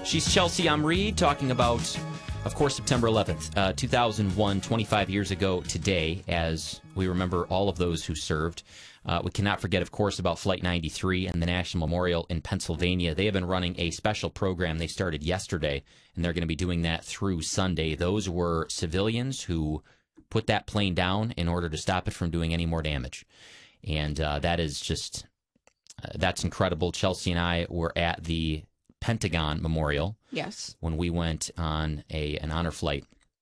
She's Chelsea Amri talking about, of course, September 11th, 2001, 25 years ago today, as we remember all of those who served. We cannot forget, of course, about Flight 93 and the National Memorial in Pennsylvania. They have been running a special program. They started yesterday, and they're going to be doing that through Sunday. Those were civilians who put that plane down in order to stop it from doing any more damage. And that is just, that's incredible. Chelsea and I were at the Pentagon Memorial. Yes. When we went on an honor flight.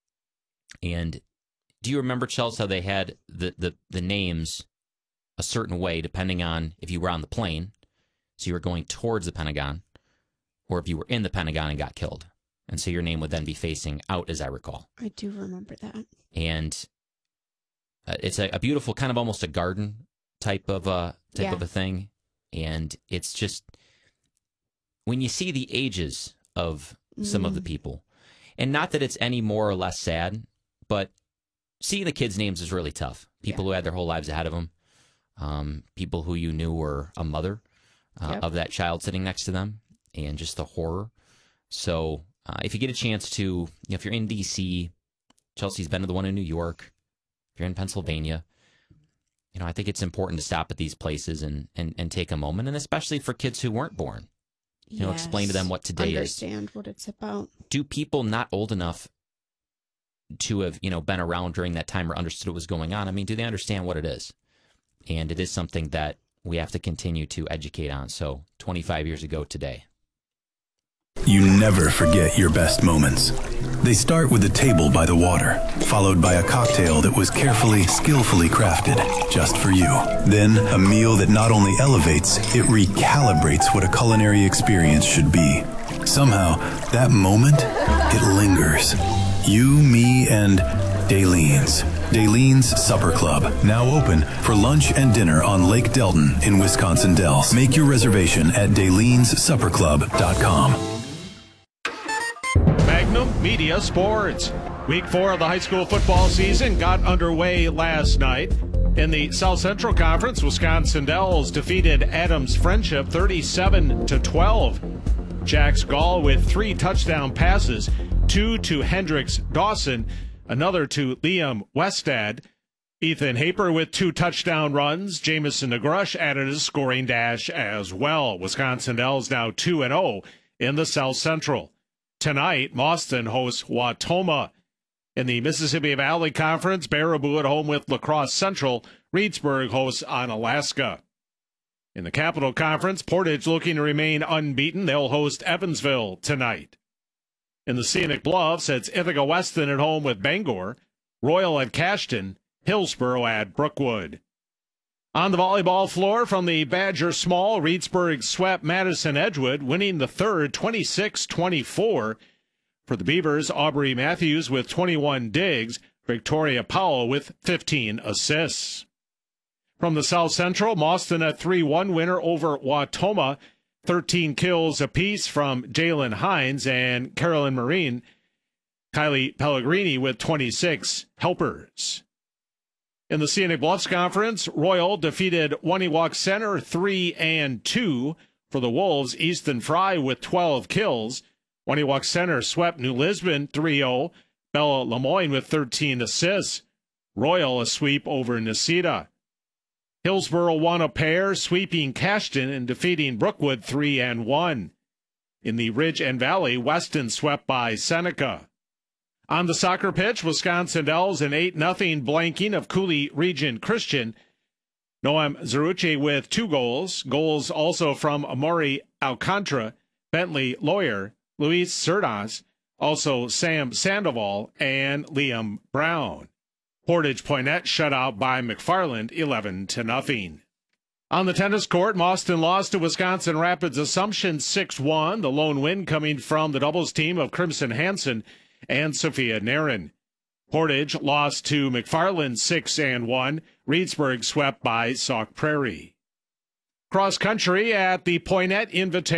And do you remember, Chelsea, how they had the names a certain way depending on if you were on the plane, so you were going towards the Pentagon, or if you were in the Pentagon and got killed. And so your name would then be facing out, as I recall. I do remember that. And it's a beautiful, kind of almost a garden type of a thing. And it's just, when you see the ages of some of the people, and not that it's any more or less sad, but seeing the kids' names is really tough. People who had their whole lives ahead of them. People who you knew were a mother of that child sitting next to them, and just the horror. So if you get a chance to, if you're in D.C., Chelsea's been to the one in New York, if you're in Pennsylvania, I think it's important to stop at these places and take a moment, and especially for kids who weren't born. Explain to them what today is. Understand what it's about. Do people not old enough to have, been around during that time or understood what was going on? I mean, do they understand what it is? And it is something that we have to continue to educate on. So 25 years ago today. You never forget your best moments. They start with a table by the water, followed by a cocktail that was carefully, skillfully crafted just for you. Then a meal that not only elevates, it recalibrates what a culinary experience should be. Somehow, that moment, it lingers. You, me, and Daylene's. Daylene's Supper Club, now open for lunch and dinner on Lake Delton in Wisconsin Dells. Make your reservation at DaylensSupperClub.com. Magnum Media Sports. Week 4 of the high school football season got underway last night. In the South Central Conference, Wisconsin Dells defeated Adams Friendship 37-12. Jax Gall with 3 touchdown passes, 2 to Hendricks Dawson, another to Liam Westad. Ethan Haper with 2 touchdown runs. Jamison Negrush added a scoring dash as well. Wisconsin Dells now 2-0 in the South Central. Tonight, Mauston hosts Wautoma. In the Mississippi Valley Conference, Baraboo at home with La Crosse Central. Reedsburg hosts Onalaska. In the Capital Conference, Portage looking to remain unbeaten. They'll host Evansville tonight. In the Scenic Bluffs, it's Ithaca Weston at home with Bangor. Royal at Cashton. Hillsboro at Brookwood. On the volleyball floor from the Badger Small, Reedsburg swept Madison Edgewood, winning the third 26-24. For the Beavers, Aubrey Matthews with 21 digs, Victoria Powell with 15 assists. From the South Central, Mauston a 3-1 winner over Wautoma, 13 kills apiece from Jalen Hines and Carolyn Marine. Kylie Pellegrini with 26 helpers. In the Scenic Bluffs Conference, Royal defeated Waniwak Center 3-2. For the Wolves, Easton Fry with 12 kills. Waniwak Center swept New Lisbon 3-0. Bella Lemoyne with 13 assists. Royal a sweep over Necedah. Hillsboro won a pair, sweeping Cashton and defeating Brookwood 3-1. In the Ridge and Valley, Weston swept by Seneca. On the soccer pitch, Wisconsin Dells an 8-0 blanking of Cooley Region Christian. Noam Zerucci with 2 goals. Goals also from Amori Alcantara, Bentley Lawyer, Luis Cerdas, also Sam Sandoval, and Liam Brown. Portage Poinet shut out by McFarland 11-0. On the tennis court, Mauston lost to Wisconsin Rapids Assumption 6-1. The lone win coming from the doubles team of Crimson Hansen and Sophia Narin. Portage lost to McFarland 6-1. Reedsburg swept by Sauk Prairie. Cross country at the Poinet Invitation.